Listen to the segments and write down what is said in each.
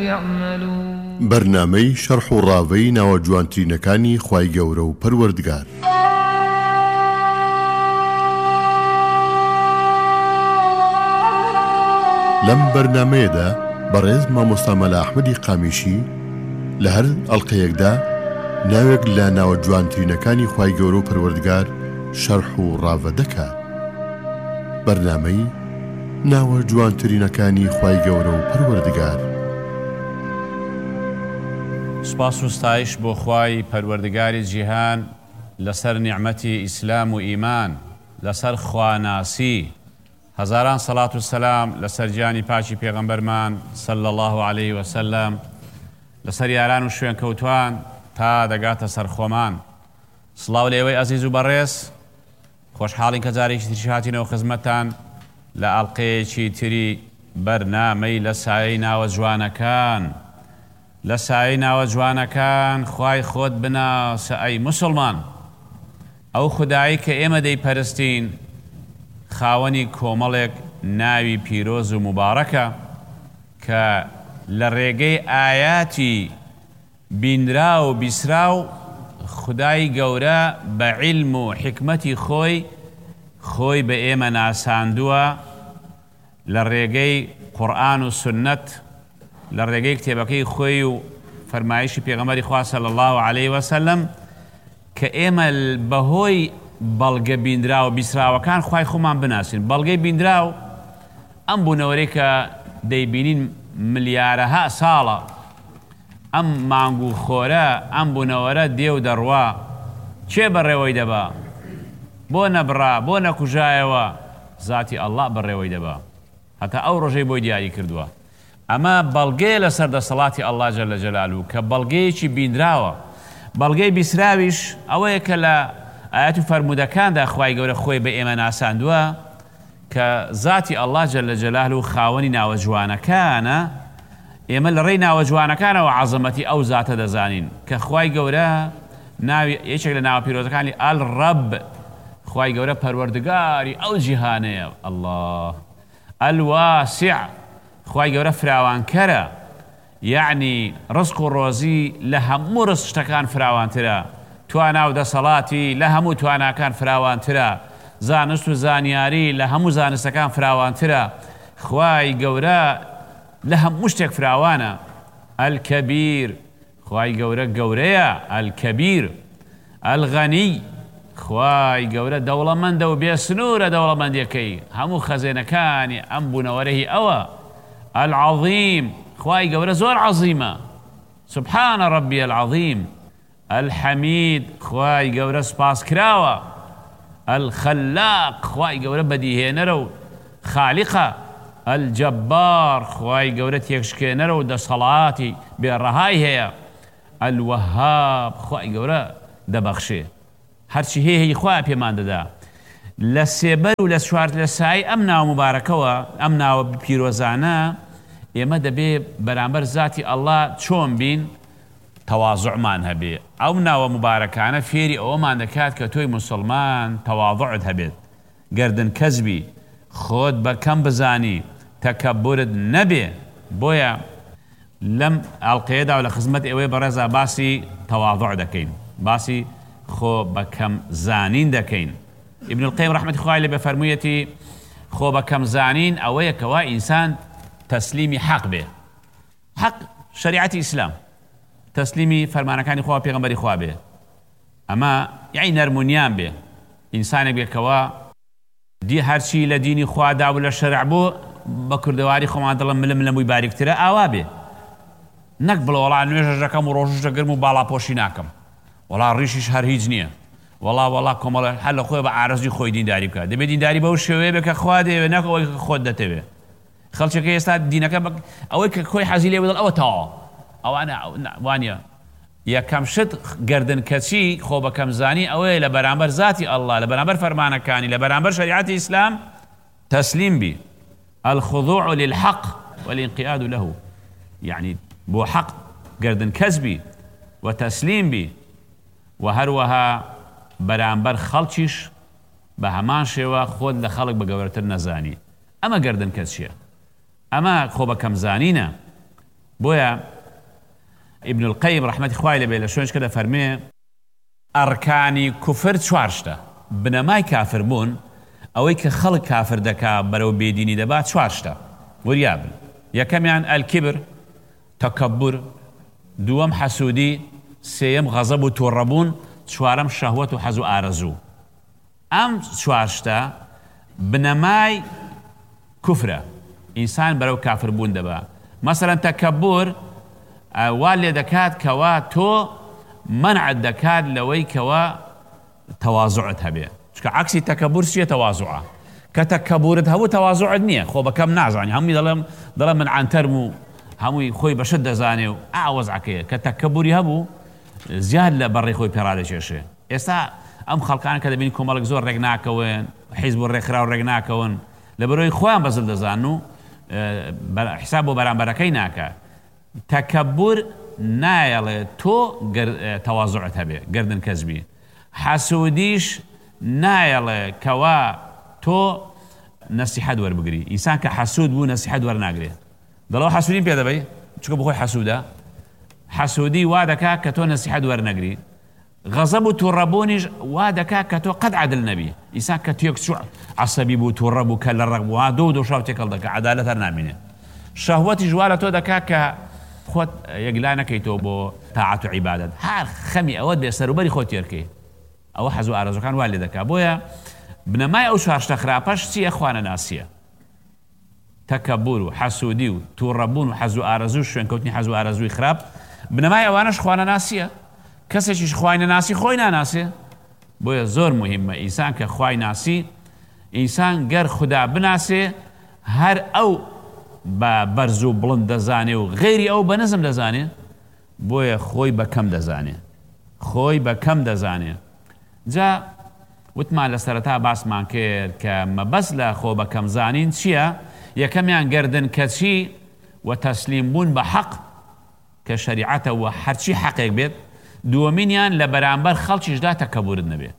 بەرنامەی شەرح و ڕاوەی ناوە جوانترینەکانی خوای گەورە و پەروەردگار. لەم بەرنامەیەدا بەڕێز مامۆستا مەلا ئەحمەدی قامیشی لە هەر ئەڵقەیەکدا ناوێک لە ناوە جوانترینەکانی خوای گەورە و پەروەردگار شەرح و ڕاوە دەکات. بەرنامەی ناوە جوانترینەکانی خوای گەورە و پەروەردگار. سپاس و ستایش بۆ خوای پەروەردگاری جیهان لەسەر نیعمەتی ئیسلام و ئیمان، لەسەر خواناسی. هەزاران سەڵات و سەلام لەسەر گیانی پاکی پێغەمبەرمان صلی الله عليه وسلم، لەسەر یاران و شوێن کەوتوان تا دەگاتە سەر خۆمان. سڵاو لێوەی ئەزیز و بەڕێز، خۆشحاڵین کە جارێکی تریش هاتینەوە خزمەتتان لە ئەڵقەیەکی تری بەرنامەی لە سایەی ناوە جوانەکان. لە سایەی ناوە جوانەکان خوای خۆت بناسە ئەی موسڵمان. ئەو خودایی کە ئێمە دەیپەرستین خاوەنی کۆمەڵێک ناوی پیرۆز و مبارەکە کە لە ڕێگەی ئاياتی بینرا و بیسرا و خودای گەورە بە عیلم و حکمەتی خۆی بە ئێمە ناساندووە لە ڕێگەی قورئان و سنەت، لە ڕێگەی کتێبەکەی خۆی و فەرمایشی پێغەمبەری خوا صلی الله عليه وسلم کە ئێمە بەهۆی بەڵگە بینرا و بیسراوەکان خوای خۆمان بناسین. بەڵگەی بینرا و ئەم بوونەوەرەی کە دەیبینین ملیارەها ساڵە، ئەم مانگ و خۆرە، ئەم بوونەوەرە دێ و دەڕوا چێ بەڕێوەی دەبا؟ بۆ نەبڕا، بۆ نەکوژایەوە؟ ذاتی ئەڵڵا بەڕێوەی دەبا. هەتا ئەو ڕۆژەی بۆی دیاری کردووە. ئەمە بەڵگەیە لەسەر دەسەڵاتی ئەڵڵا جەلە جەلالوو کە بەڵگەیەکی بینراوە. بەڵگەی بیسراویش ئەوەیە کە لە ئاەت و فەرمودەکاندا خوای گەورە خۆی بە ئێمە ناساندووە کە ذاتی ئەڵڵا جەلە جەلالوو خاوەنی ناوە جوانەکانە. ئێمە لە ڕێی ناوە جوانەکانەوە عەزەمەتی ئەو زاتە دەزانین کە خوای گەورە ناوی یەکێک لە ناوە پیرۆزەکانی ئەڵڕەب، خوای گەورە پەروەردگاری ئەو جیهانەیە. ئەڵڵاه ئەلواسع، خوای گەورە فراوانکەرە، یعنی ڕزق و ڕۆزی لە هەموو ڕزق شتەکان فراوانترە، توانا و دەسەڵاتی لە هەموو تواناکان فراوانترە، زانست و زانیاری لە هەموو زانستەکان فراوانترە. خوای گەورە لە هەموو شتێک فراوانە. ئەلکەبیر، خوای گەورە گەورەیە. ئەلکەبیر. ئەلغەنی، خوای گەورە دەوڵەمەندە و بێسنوورە دەوڵەمەندیەکەی، هەموو خەزێنەکانی ئەم بوونەوەرەی ئەوە. العظیم، خوای گەورە زۆر عەظیمە، سبحانە ڕەبی العظیم. الحەمید، خوای گەورە سپاس کراوە. الخەلاق، خوای گەورە بەدیهێنەرە و خالیقە. الجەبار، خوای گەورە تێکشکێنەرە و دەسەڵاتی بێڕەهای هەیە. الوەهاب، خوای گەورە دەبەخشێ، هەرچی هەیە هی خوای پێمان دەدا. لە سێبەر و لە چوار لە سای ئەم ناو مبارەکەوە، ئەم ناوە پیرۆزانە، ئێمە دەبێ بەرامبەر ذاتی ئەڵڵا چۆن بین؟ تەواضوعمان هەبێ. ئەو ناوە مبارەکانە فێری ئەوەمان دەکات کە تۆی موسڵمان تەواضوعت هەبێت، گەردن کەزبی، خۆت بەکەم بزانی، تەکەبورت نەبێ. بۆیە لەم ئەڵقەیەدا و لە خزمەت ئێوەی بەڕێزا باسی تەواضوع دەکەین، باسی خۆ بەکەم زانین دەکەین. ابن القیم ڕەحمەتی خوای لێ بێ فەرموویەتی خۆ بەکەم زانین ئەوەیە کەوا ئینسان تەسلیمی حەق بێ. حەق شەریعەتی ئیسلام، تەسلیمی فەرمانەکانی خوا پێغەمبەری خوا بێ. ئەمە یعنی نەرمونیان بێ، ئینسانێک بێکەوە دی هەرچی لە دینی خوادا و لە شەرع بۆ بە کوردەواری خۆمان دڵم ملم لەمووی باریکترە ئاوا بێ. نەک بڵێ وەڵا نوێژە دەکەم و ڕۆژوش دەگرم و باڵاپۆشی ناکەم، وەڵا ڕیشیش هەر هیچ نییە، وەڵا کۆمەڵە هەر لە خۆی بە ئارەزی خۆی دینداری بکات. دەبێت دینداری بەو شێوەیە بێ کە خوا دەوێ، نەک ئەوەی کە خۆت دەتەوێ. خەڵکێکە ئێستا دینەکە ئەوەی کە خۆی حەزی لێ بدڵ ئەوە تەواوە، ئەوانە وانە. یەکەم شت گەردن کەچی خۆ بەکەم زانی ئەوەیە لە بەرامبەر ذاتی ئەڵڵا، لە بەرامبەر فەرمانەکانی، لە بەرامبەر شەریعەتی ئیسلام تەسلیم بی. الخضوع للحق والانقياد له، يعني بۆ حەق گەردن کەس بی و تەسلیم بی، و هەروەها بەرامبەر خەڵکیش بە هەمان شێوە خۆت لە خەڵک بە گەورەتر نەزانی. ئەمە گەردن کەس چییە؟ ئەمە خۆ بەکەم زانینە. بۆیە ئیبن القەیم ڕەحمەتی خوای لەبێ لە شوێنش کە دەفەرمێ ئەرکانی کوفر چوار شتە بنەمای کافر بوون ئەوەی کە خەڵک کافر دەکا بەرەو بێدینی دەبات چوار شتە وریابن یەکەمیان ئەلکیبر تەکەبور دووەم حەسوودی سێیەم غەزەب و تووڕەبوون چوارەم شەهوەت و حەز و ئارەزوو ئەم چوار شتە بنەمای کوفرە ئینسان بەرەو کافر بوون دەبا مەسەلەن تەکەبور وا لێ دەکات کەوا تۆ منعت دەکات لەوەی کەوا تەواضعت هەبێ چکە عەکسی تەکەبور چییە تەواضوعە کە تەکەبورت هەبوو تەواضوعت نییە خۆ بەکەم نازانی هەمووی دەڵێم من عانتەرم و هەمووی خۆی بەشت دەزانێ و ئاوەزعەکەیە کە تەکەبوری هەبوو زیاد لە بەڕێ خۆی پێڕا دەکێشێ ئێستا ئەم خەڵکان کە دەبینی کۆمەڵک زۆر ڕێک ناکەون حیزب و ڕێکخرا و ڕێک ناکەون لەبەرەوەی خۆیان بەزل دەزان و حساب بۆ بەرامبەرەکەی ناکە تەکەبور نایەڵێ تۆ تەواضعت هەبێ گردن کەسبی حەسوودیش نایەڵێ کەوا تۆ نەسیحەت وەربگری ئینسان کە حەسوود بوو نەسیحەت وەرناگرێت دەڵەوە حەسوودیم پێ دەبەی چکە بخۆی حەسوودە حەسوودی وا دەکات کە تۆ نەسیحەت وەرنەگری غەزەب و تووڕەبوونیش وا دەکات کە تۆ قەت عەدل نەبی ئینسان کە تێک عەسەبی بوو تووڕە بوو کە لە ڕەق بوو وا دۆ شاو تێکەڵ دەکات عەدالەت هەر نامێنێ شەهوەتیش وا لە تۆ دەکات کە خۆت یەکلا نەکەیتەوە بۆ تاعەت و عیبادەت هەر خەمی ئەوەت بێ سەروبەری خۆت تێرکەی ئەوە حەز و ئارەزوەکان وا لێ دەکات بۆیە بنەمای ئەو چوار شتە خراپەش چییە خوانە ناسیە تەکەبور و حەسوودی و تووڕەبوون و حەز و ئارەزوو شوێنکەوتنی حەز و ئارەزووی خراپ بنەمای ئەوانەش خوانە ناسیە کەسێکیش خوای نەناسی خۆی ناناسێ بۆیە زۆر مهمە ئینسان کە خوای ناسی ئینسان گەر خوددا بناسێ هەر ئەو بە بەرز و بڵند دەزانێ و غێری ئەو بە نەزم دەزانێ بۆیە خۆی بەکەم دەزانێ خۆی بەکەم دەزانێ جا وتمان لە سەرەتا باسمان کرد کە مەبەست لە خۆ بەکەم زانین چییە یەکەمیان گردن کەچی و تەسلیم بوون بە حەق کە شەریعەتە و هەرچی حەقێک بێت دووەمینیان لە بەرامبەر خەڵکیشدا تەکەبورت نەبێت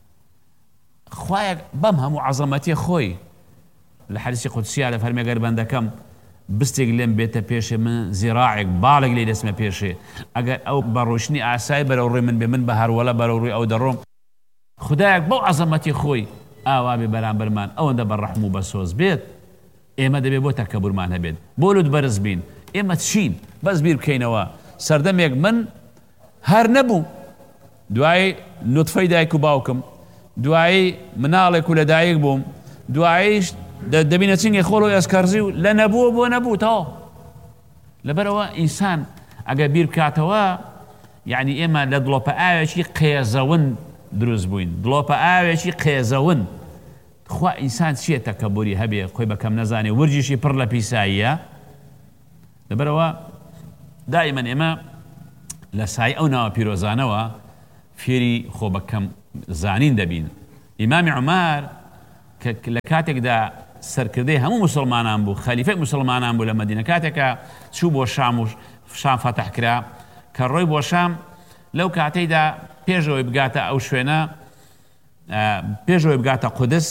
خوایە بەم هەموو عەزەمەتی خۆی لە حەدیسی قودسیە لە فەرمێ گەر بەندەکەم بستێک لێم بێتە پێشێ من زیراعێک باڵێک لێ دەسمە پێشێ ئەگەر ئەو بە ڕۆشنی ئاسایی بەرەو ڕووی من بێ من بە هەروەڵە بەرەو ڕووی ئەو دەڕۆم خدایەک بەو عەزەمەتی خۆی ئاوا بێ بەرامبەرمان ئەوەندە بەڕەحم و بەسۆز بێت ئێمە دەبێ بۆ تەکەبورمان هەبێت بۆ لوت بەرز بین ئێمە چین بەس بیر بکەینەوە سەردەمێک من هەر نەبوو دوایی نوتفەی دایک و باوکم دوایی مناڵێک و لە دایک بووم دواییش دەبینە چنگی خۆڵ و ئەسکەرزی و لە نەبووە بۆ نەبوو تەواو لەبەرەوە ئینسان ئەگە بیر بکاتەوە یعنی ئێمە لە دڵۆپە ئاوێکی قێزەون دروست بووین دڵۆپە ئاوێکی قێزەون خوا ئینسان چییە تەکەبوری هەبێ خۆی بەکەم نەزانێ ورجیشی پڕ لە پیساییە لەبەرەوە دائیمەن ئێمە لە سای ئەو ناوە پیرۆزانەوە فێری خۆ بەکەم زانین دەبین ئیمامی عومەر کە لە کاتێکدا سەرکردەی هەموو موسڵمانان بوو خەلیفەی موسڵمانان بوو لە مەدینە کاتێکە چوو بۆ شام و شام فەتح کرا کە ڕۆی بۆ شام لەو کاتەیدا پێشەوەی بگاتە ئەو شوێنە پێشەوەی بگاتە قودس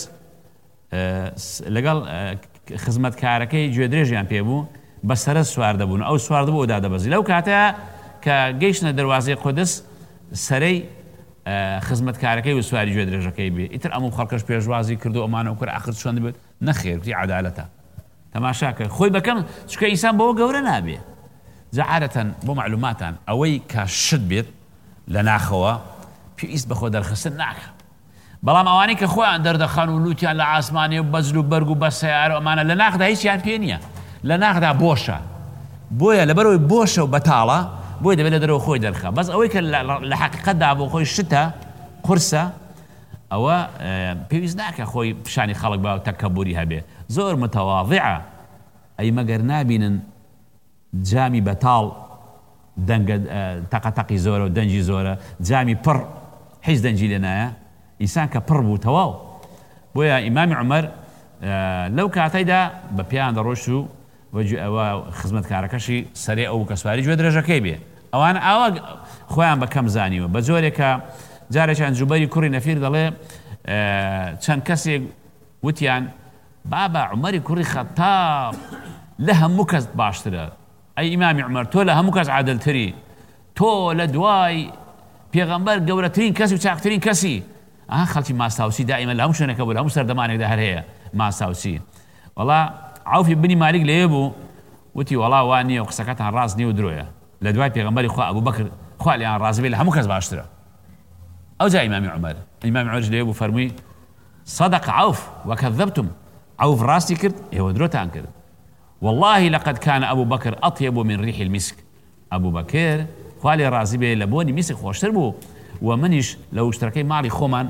لەگەڵ خزمەتکارەکەی گوێدرێژیان پێبوو بە سەرەت سوار دەبوون ئەو سوار دەبوو دادەبەزی لەو کاتەیە کە گەیشتنە دەروازەی قودس سەرەی خزمەتکارەکەی و سواری گوێدرێژەکەی بێ ئیتر ئەموو خەڵکەش پێشوازی کرد و ئەمانەوە کرد ئاخر چۆن بێت نەخێر وتی عەدالەتە تەماشا کرد خۆی بەکەم چکە ئینسان بەوە گەورە نابێ جا عادەتەن بۆ معلوماتان ئەوەی کە شت بێت لە ناخەوە پێویست بەخۆ دەرخستن ناکە بەڵام ئەوانەی کە خۆیان دەردەخەن و لوتیان لە ئاسمانی و بەجل و بەرگ و بە سەیارە ئەمانە لە ناخدا هیچیان پێ نییە لە ناخدا بۆشە بۆیە لەبەرەوەی بۆشە و بەتاڵە بۆی دەبێت لە دەرەوە خۆی دەرخە بەس ئەوەی کە لە حەقیقەتدا بۆ خۆی شتە قورسە ئەوە پێویست ناکە خۆی پیشانی خەڵک بە تەکەبوری هەبێ زۆر متەواضعە ئەی مەگەر نابینن جامی بەتاڵ دەنگە تەقەتەقی زۆرە و دەنجی زۆرە جامی پڕ هیچ دەنجی لێ نایە ئینسان کە پڕ بوو تەواو بۆیە ئیمامی عومەر لەو کاتەیدا بە پێیان دەڕۆشت و ئەوە خزمەتکارەکەشی سەرێ ئەو کە سواری گوێ درێژەکەی بێ ئەوان ئاوا خۆیان بەکەم زانیوە بە جۆرێکە جارێکیان جوبەری کوڕی نەفیر دەڵێ چەند کەسێک وتیان بابا عومەری کوڕی خەتاب لە هەموو کەس باشترە ئەی ئیمامی عومەر تۆ لە هەموو کەس عادڵتری تۆ لە دوای پێغەمبەر گەورەترین کەس و چاکترین کەسی خەڵکی ماساوسی دائیمەن لە هەموو شوێنەکە بوو لە هەموو سەردەمانێکدا هەر هەیە ماساوسی وەڵا عوفی بنی مالک لێ بوو وتی وەڵا وان نییە و قسەکەتان ڕاست نییە و درۆیە لە دوای پێغەمبەری خوا ئەبوو بەکر خوا لێیان ڕازی بێ لە هەموو کەس باشترە ئەوجا ئیمامی عومەر لێ بوو فەرمووی صدق عوف وكذبتم عوف راسي كرد ودروتان كرد والله لقد كان أبو بكر أطيب من ريح المسك أبو بكر خوالي رازي بي لبوني مسك خوشتر بو ومنيش لو اشتركي مالي خومان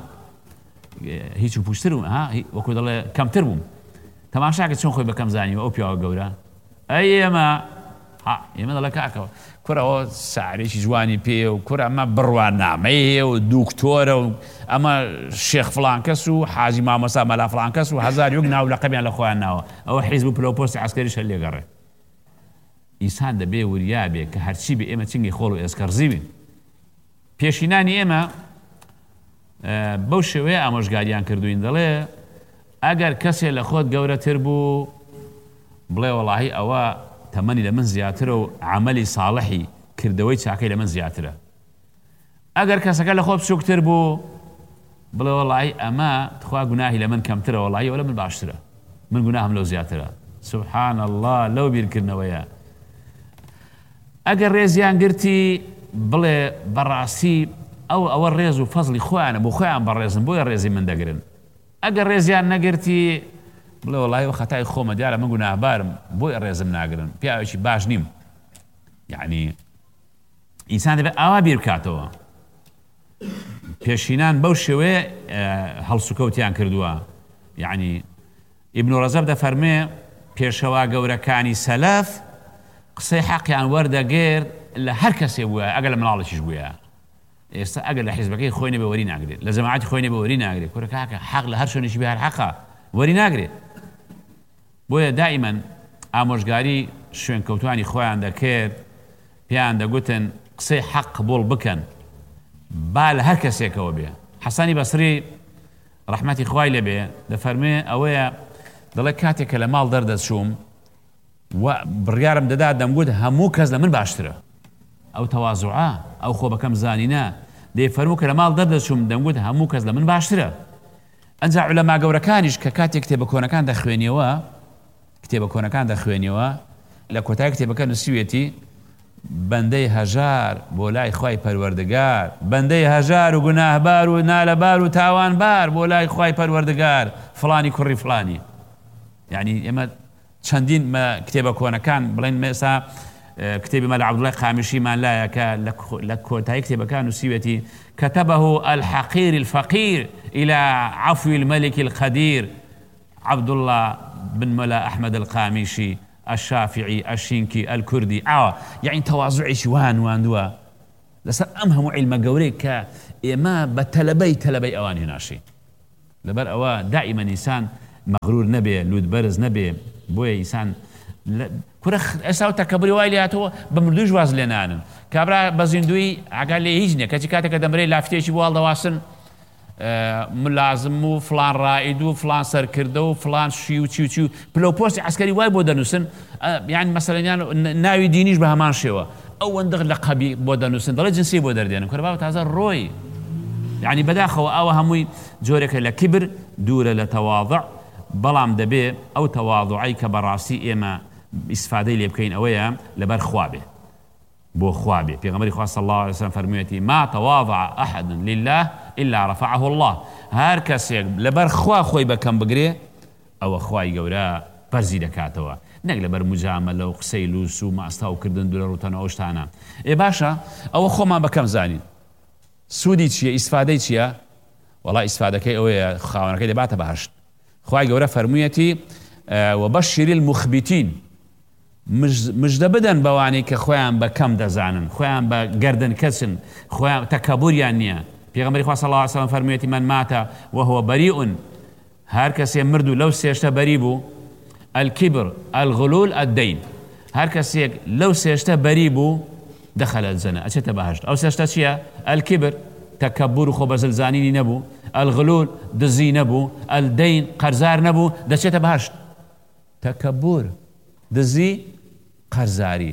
هيچ بوشتر وكود الله كم تربوم تماشاكت شون خوي بكم زاني وأوبيا وقورا أيما يما دڵە کاکەوە کورەوە سارێکی جوانی پێ و کورە ئەمە بڕوان نامەیە و دوکتۆرە و ئەمە شێخ فڵان کەس و حاجی مامۆستا مەلا فڵان کەس و هەزار یەک ناو لەقەبیان لە خۆیان ناوە ئەوە حیزب و پلۆپۆستی عەسکەریش هەر لێگەڕێ ئینسان دەبێ وریا بێ کە هەرچی بێ ئێمە چنگی خۆڵ و ئێسکەرزی بین پێشینانی ئێمە بەو شێوەیە ئامۆژگاریان کردوین دەڵێ ئەگەر کەسێ لە خۆت گەورەتر بوو بڵێ وەڵاهی ئەوە تەمەنی لە من زیاترە و عملی ساڵحی کردەوەی چاکەی لە من زیاترە ئەگەر کەسەکە لە خۆ بچووکتر بوو بڵێ وەڵاهی ئەمە تخوا گوناهی لە من کەمترە وەڵاهی ئەوە لە من باشترە من گوناهم لەو زیاترە سبحان الله لەو بیرکردنەوەیە ئەگەر ڕێزیان گرتی بڵێ بەڕاستی ئەوە ڕێز و فەزلی خۆیانە بۆ خۆیان بەڕێزن بۆیە ڕێزی من دەگرن ئەگەر ڕێزیان نەگرتی بڵێ وەڵاهی خەتای خۆمە دیارە من گوناهبارم بۆی ڕێزم ناگرن پیاوێکی باش نیم یعنی ئینسان دەبێت ئاوا بیر بکاتەوە پێشینان بەو شێوەیە هەڵسوکەوتیان کردووە یعنی ئیبن ڕەجەب دەفەرمێ پێشەوا گەورەکانی سەلەف قسەی حەقیان وەردەگرت لە هەر کەسێ بووە ئەگەر لە مناڵێکیش بووە ئێستا ئەگەر لە حیزبەکەی خۆی نەبێ وەری ناگرێت لە جەماعەتی خۆی نەبێ وەری ناگرێت کورە کاکە حەق لە هەر شوێنێکی بێ هەر حەقە وەری ناگرێت بۆیە دائیمەن ئامۆژگاری شوێنکەوتوانی خۆیان دەکرد پێیان دەگوتن قسەی حەق قبوڵ بکەن با لە هەر کەسێکەوە بێ حەسانی بەسری ڕەحمەتی خوای لێبێ دەفەرمێ ئەوەیە دەڵێ کاتێکە لە ماڵ دەردەچووم و بڕیارم دەدا دەمگوت هەموو کەس لە من باشترە ئەو تەواضوعە ئەو خۆ بەکەم زانینە دەیفەرموو کە لە ماڵ دەردەچووم دەمگوت هەموو کەس لە من باشترە ئەنجا عولەما گەورەکانیش کە کاتێک کتێبە کۆنەکان دەخوێنیەوە لە کۆتای کتێبەکە نووسیوێتی بەندەی هەژار بۆ لای خوای پەروەردگار بەندەی هەژار و گوناهبار و نالەبار و تاوانبار بۆ لای خوای پەروەردگار فڵانی کوڕی فڵانی یعنی ئێمە چەندین کتێبە کۆنەکان بڵێن مێسا کتێبی مەلا عەبدوڵای قامیشیمان لایە کە لە کۆتایی کتێبەکان نووسیوێتی كتبه الحقير الفقير إلى عفو الملك القدير عبد الله بن ملا أحمد القامشي الشافعي الشينكي الكردي يعني تواضعي شوان واندوا لسر أمهم علم قوريك إما بتلبي أواني ناشي لبر أوا دائما إنسان مغرور نبي لود برز نبي بوي إنسان كرخ أساو تكبري وايلي هاتو بمردوش واز لنانن كابرا بزندوي عقال لي هيجني كاتي كاتك دمري لافتيشي بوال دواسن ملازم و فلان رائد و فلان سركرده و فلان شيو بلو بوست عسكري واي بودنوسن يعني مثلا يعني ناوي دينيش بهمان شيوه او اندغ لقبي بودنوسن ضل جنسي بودردين كرباو تازا روي يعني بداخو او هموي جورك لكبر دوره لتواضع بلام دبي او تواضعي كبراسي اما استفاده لي بكاين اويا لبر خوابه بو خوابه پیغمبر خدا صلی الله علیه و سلم فرمویتی ما تواضع احد لله الا رفعه الله هر کسی لبر خوا خوی بکم بگری او خوای گورا برزی دکاتوا نگ لبر مجامله و قسەی لوس و ماستاو کردن دوله روتن اوشتانا ای باشا او خو ما بکم زانی سودی چیه استفاده چیه والله استفاده کی او خاونه کی دبات بهشت خوای گورا فرمویتی وبشر المخبتين مجدە بدەن بەوانی کە خۆیان بە کەم دەزانن خۆیان بە گەردن کەسن خۆیان تەکەبوریان نییە پێغەمبەری خوا صلی الله علیه و سلم فەرموویەتی من مات وهو بريء هەر کەسێ مرد و لەو سێشتە بەری بوو الكبر الغلول الدين هەر کەسێک لەو سێشتە بەری بوو دخل الجنة ئەچێتە بەهەشت ئەو سێشتە چییە الكبر تەکەبور و خۆ بەزلزانینی نەبوو الغلول دزی نەبوو الدين قەرزار نەبوو دەچێتە بەهەشت تەکەبور دزی قەرزاری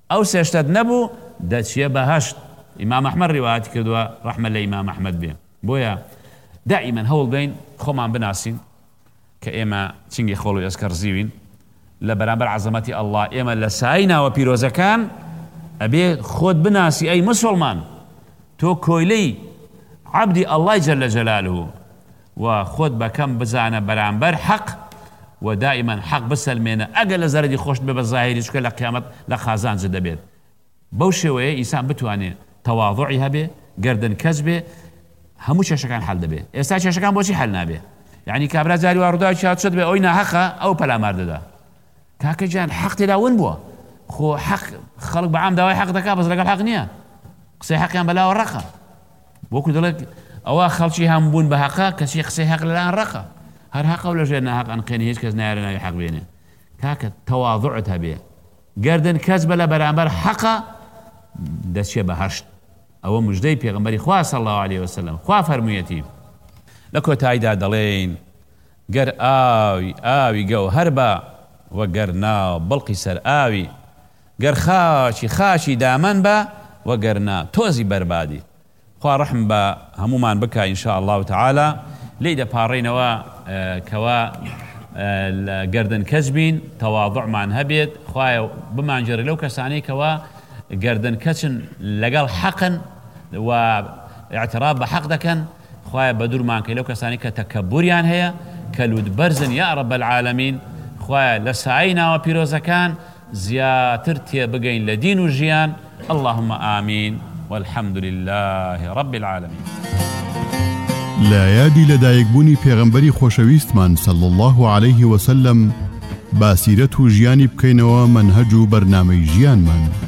ئەو سێشتت نەبوو دەچیە بەهەشت. ئیمام ئەحمەد ڕیواەتی کردووە ڕەحمە لە ئیمام ئەحمەد بێ. بۆیە دائیمەن هەوڵ بین خۆمان بناسین کە ئێمە چنگی خۆڵ و ئێسکەر زیوین لە بەرامبەر عەزەمەتی ئەڵڵا. ئێمە لە سای ناوە پیرۆزەکان ئەبێ خۆت بناسی ئەی مسڵمان، تۆ کۆیلەی عەبدی ئەڵڵای جەلە جەلالوه و خۆت بەکەم بزانە بەرامبەر حەق و دائیمەن حەق بسەلمێنە. ئەگەر لە زەرەری خۆشت بێ بە زاهیری چکە لە قیامەت لە خازانج دەبێت. بەو شێوەیە ئینسان بتوانێت تەواضوعی هەبێ، گەردن کەس بێ، هەموو کێشەکان حەل دەبێ. ئێستا کێشەکان بۆچی حەل نابێ؟ یعنی کابرا جاری وا ڕووداوی چاوچۆت بێ ئەوی ناحەقە ئەو پەلامار دەدا. کاکە جان حەق تێدا ون بووە، خۆ حەق خەڵک بەعام داوای حەق دەکا بەس لەگەڵ حەق نییە، قسەی حەقیان بەلاوە ڕەقە. وەکو دەڵێت ئەوە خەڵکی هەم بوون بە حەقە کەسی قسەی حەق لەلایەن ڕەقە، هەر حەقە و لەژێر ناحەق ئەنقێنی هیچ کەس نایە ناوی حەق بێنێ. کاکە تەواضوعت هەبێ، گەردن کەس بە لە بەرامبەر حەقە دەچێ بەهەشت. ئەوە موژدەی پێغەمبەری خوا صلی الله علیه وسلم. خوا فەرموویەتی لە کۆتاییدا دەڵێن گەر ئاوی گەوهەر بە وەگەر ناو بڵقی سەر ئاوی، گەر خاشی دامەن بە وەگەر نا تۆزی بەربادی. خوا ڕەحم بە هەمومان بکە ئینشاء الله تعالی. لێی دەپاڕێنەوە کەوا گەردن کەس بین، تەواضوعمان هەبێت، خوایە بمانجێڕێ لەو کەسانەی کەوا گەردن کەچن لەگەڵ حەقن و اعتراف بە حەق دەکەن. خوایە بە دوورمان کەی لەو کەسانی کە تەکەبوریان هەیە کە لودبەرزن یا رب العالمین. خوایە لە سایەی ناوە پیرۆزەکان زیاتر تێبگەین لە دین و ژیان. اللهم آمین والحمد لله رب العالمين. لا یادی لەدایکبوونی پێغەمبەری خۆشەویستمان صلی الله عليه وسلم با سیرەت و ژیانی بکەینەوە مەنهەج و بەرنامەی ژیانمان.